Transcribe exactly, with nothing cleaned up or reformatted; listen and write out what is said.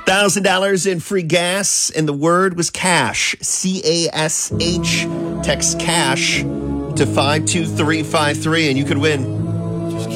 one thousand dollars in free gas, and the word was cash. C A S H. Text cash to five two three five three, and you could win